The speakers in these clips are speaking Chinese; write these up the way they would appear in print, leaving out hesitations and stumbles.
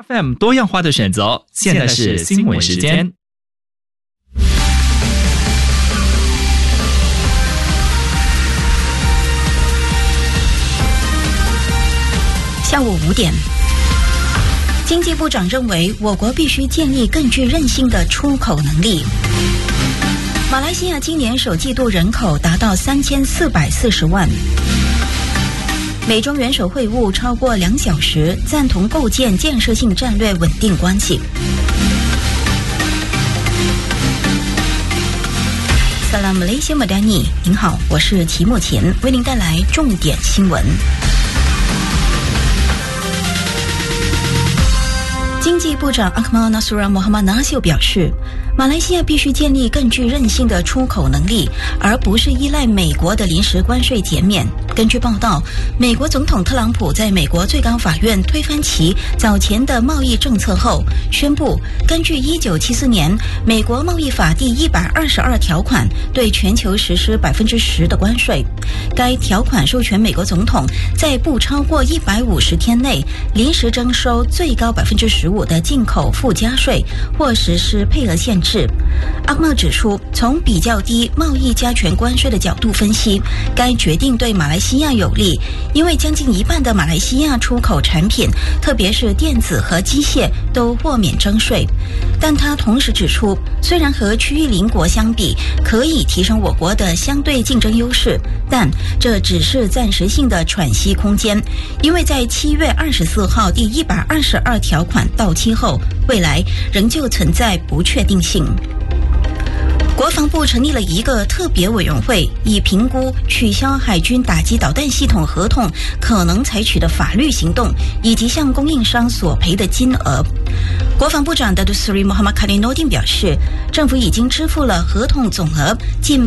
FM 多样化的选择，现在是新闻时间。 下午5点，经济部长认为，我国必须建立更具韧性的出口能力。马来西亚今年首季度人口达到3440万。美中元首会晤超过2小时，赞同构建建设性战略稳定关系。Salam Malaysia Madani， 您好，我是齐木琴，为您带来重点新闻。经济部长 Akmal Nasrullah Mohamad Nasir 表示，马来西亚必须建立更具韧性的出口能力，而不是依赖美国的临时关税减免。根据报道，美国总统特朗普在美国最高法院推翻其早前的贸易政策后，宣布根据1974年美国贸易法第122条款，对全球实施10%的关税。该条款授权美国总统在不超过150天内临时征收最高15%的进口附加税，或实施配额限制。阿茂指出，从比较低贸易加权关税的角度分析，该决定对马来西亚有利，因为将近一半的马来西亚出口产品，特别是电子和机械都豁免征税。但他同时指出，虽然和区域邻国相比可以提升我国的相对竞争优势，但这只是暂时性的喘息空间，因为在7月24号第122条款到期后，未来仍旧存在不确定性。国防部成立了一个特别委员会，以评估取消海军打击导弹系统合同可能采取的法律行动，以及向供应商索赔的金额。国防部长 Datuk Seri Muhammad Khalil Nordin 表示，政府已经支付了合同总额近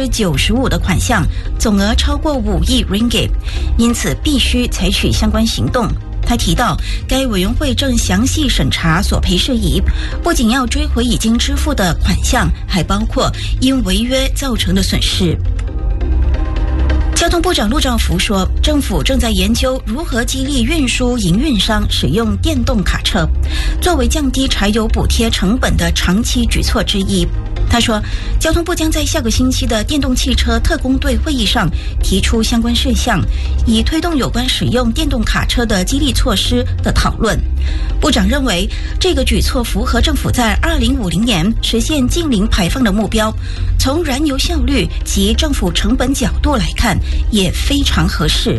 95%的款项，总额超过5亿 ringgit， 因此必须采取相关行动。他提到，该委员会正详细审查索赔事宜，不仅要追回已经支付的款项，还包括因违约造成的损失。交通部长陆兆福说，政府正在研究如何激励运输营运商使用电动卡车，作为降低柴油补贴成本的长期举措之一。他说，交通部将在下个星期的电动汽车特工队会议上提出相关事项，以推动有关使用电动卡车的激励措施的讨论。部长认为，这个举措符合政府在2050年实现净零排放的目标，从燃油效率及政府成本角度来看，也非常合适。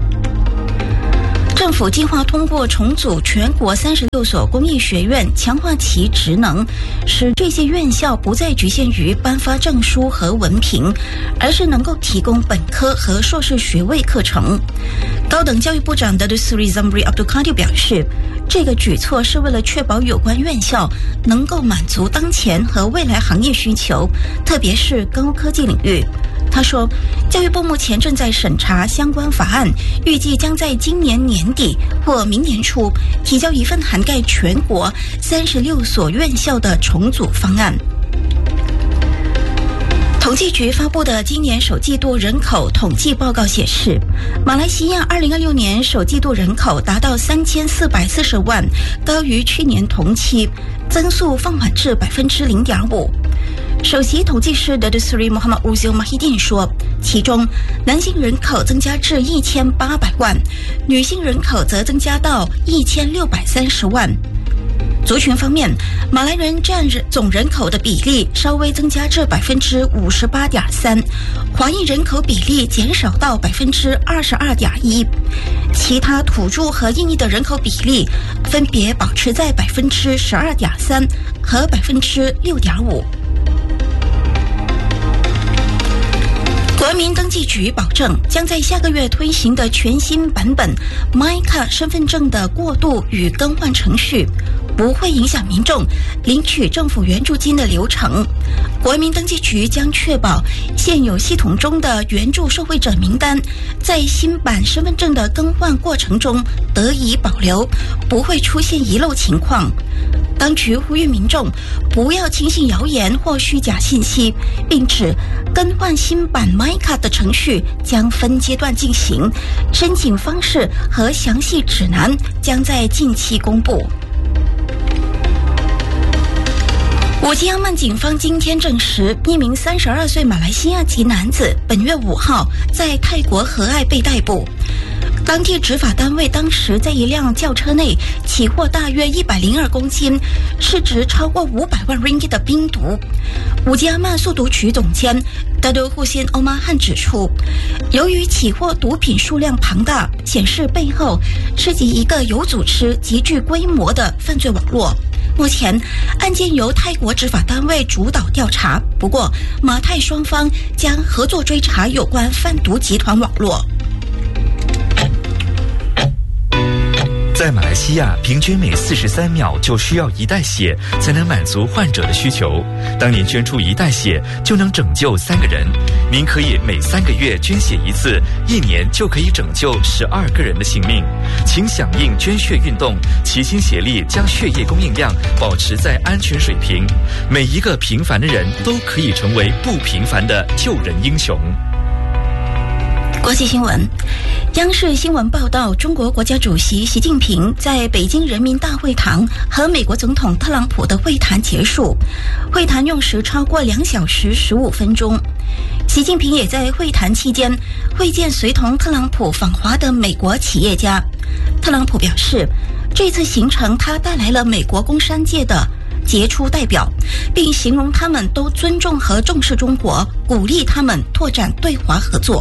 政府计划通过重组全国36所公益学院，强化其职能，使这些院校不再局限于颁发证书和文凭，而是能够提供本科和硕士学位课程。高等教育部长 Datuk Seri Zamri Abdul Qadir 表示，这个举措是为了确保有关院校能够满足当前和未来行业需求，特别是高科技领域。他说，教育部目前正在审查相关法案，预计将在今年年底或明年初提交一份涵盖全国36所院校的重组方案。统计局发布的今年首季度人口统计报告显示，马来西亚2026年首季度人口达到3440万，高于去年同期，增速放缓至0.5%。首席统计师 Datuk Seri Muhammad Uzil Mahidin 说，其中男性人口增加至1800万，女性人口则增加到1630万。族群方面，马来人占总人口的比例稍微增加至58.3%，华裔人口比例减少到22.1%，其他土著和印裔的人口比例分别保持在12.3%和6.5%。国民登记局保证，将在下个月推行的全新版本 MyCard 身份证的过渡与更换程序，不会影响民众领取政府援助金的流程。国民登记局将确保现有系统中的援助受惠者名单，在新版身份证的更换过程中得以保留，不会出现遗漏情况。当局呼吁民众不要轻信谣言或虚假信息，并指更换新版 MyCard 的程序将分阶段进行，申请方式和详细指南将在近期公布。 五吉阿曼警方今天证实，一名32岁马来西亚籍男子本月5号在泰国和爱被逮捕。当地执法单位当时在一辆轿车内起获大约102公斤，市值超过500万 ringgit 的冰毒。五吉阿曼速毒局总监达多胡辛欧马汉指出，由于起获毒品数量庞大，显示背后涉及一个有组织、极具规模的犯罪网络。目前，案件由泰国执法单位主导调查，不过马泰双方将合作追查有关贩毒集团网络。 在马来西亚，平均每43秒就需要1袋血才能满足患者的需求。当您捐出1袋血，就能拯救3个人。您可以每3个月捐血1次，1年就可以拯救12个人的性命。请响应捐血运动，齐心协力将血液供应量保持在安全水平。每一个平凡的人都可以成为不平凡的救人英雄。 国际新闻，央视新闻报道，中国国家主席习近平在北京人民大会堂和美国总统特朗普的会谈结束，会谈用时超过2小时15分钟。习近平也在会谈期间会见随同特朗普访华的美国企业家。特朗普表示，这次行程他带来了美国工商界的杰出代表，并形容他们都尊重和重视中国，鼓励他们拓展对华合作。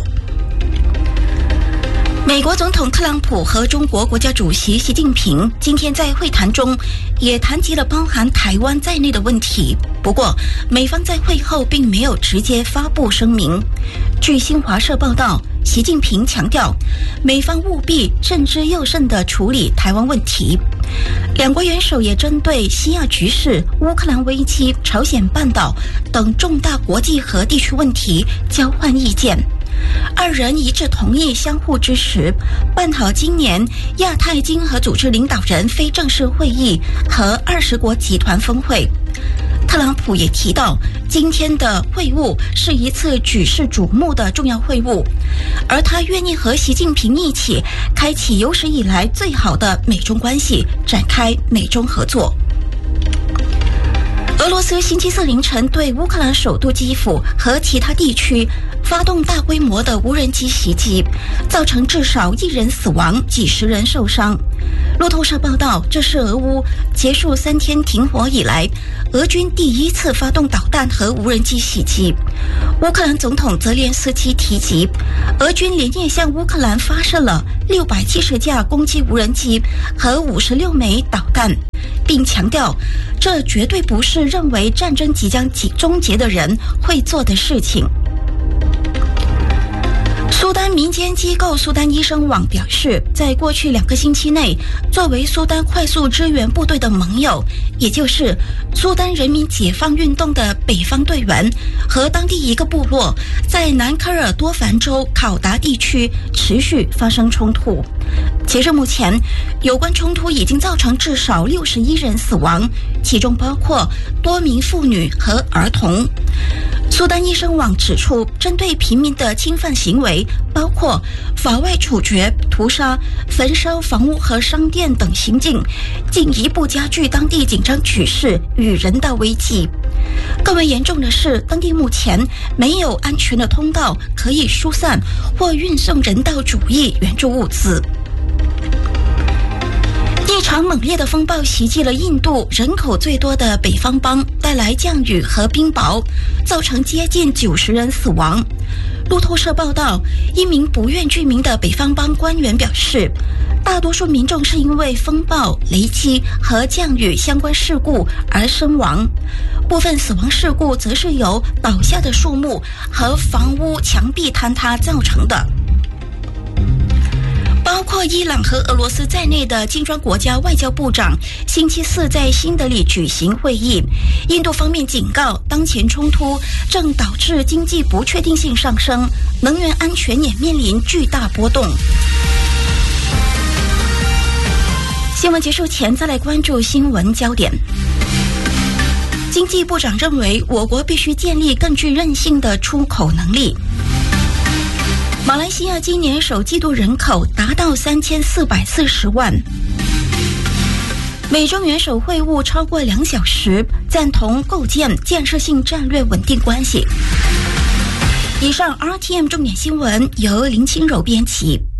美国总统特朗普和中国国家主席习近平今天在会谈中也谈及了包含台湾在内的问题，不过美方在会后并没有直接发布声明。据新华社报道，习近平强调，美方务必慎之又慎地处理台湾问题。两国元首也针对西亚局势、乌克兰危机、朝鲜半岛等重大国际和地区问题交换意见。二人一致同意相互支持，办好今年亚太经合组织领导人非正式会议和20国集团峰会。特朗普也提到，今天的会晤是一次举世瞩目的重要会晤，而他愿意和习近平一起开启有史以来最好的美中关系，展开美中合作。俄罗斯星期四凌晨对乌克兰首都基辅和其他地区发动大规模的无人机袭击，造成至少1人死亡，几十人受伤。路透社报道，这是俄乌结束3天停火以来，俄军第1次发动导弹和无人机袭击。乌克兰总统泽连斯基提及，俄军连夜向乌克兰发射了670架攻击无人机和56枚导弹，并强调，这绝对不是认为战争即将终结的人会做的事情。苏丹民间机构苏丹医生网表示，在过去2个星期内，作为苏丹快速支援部队的盟友，也就是苏丹人民解放运动的北方队员和当地一个部落，在南科尔多凡州考达地区持续发生冲突。截至目前，有关冲突已经造成至少61人死亡，其中包括多名妇女和儿童。苏丹医生网指出，针对平民的侵犯行为包括法外处决、屠杀、焚烧房屋和商店等行径，进一步加剧当地紧张局势与人道危机。更为严重的是，当地目前没有安全的通道可以疏散或运送人道主义援助物资。一场猛烈的风暴袭击了印度人口最多的北方邦，带来降雨和冰雹，造成接近90人死亡。路透社报道，一名不愿具名的北方邦官员表示，大多数民众是因为风暴、雷击和降雨相关事故而身亡，部分死亡事故则是由倒下的树木和房屋墙壁坍塌造成的。包括伊朗和俄罗斯在内的金砖国家外交部长星期四在新德里举行会议。印度方面警告，当前冲突正导致经济不确定性上升，能源安全也面临巨大波动。新闻结束前，再来关注新闻焦点。经济部长认为，我国必须建立更具韧性的出口能力。马来西亚今年首季度人口达到3440万。 美中元首会晤超过2小时，赞同构建建设性战略稳定关系。以上 RTM 重点新闻由林清柔编辑。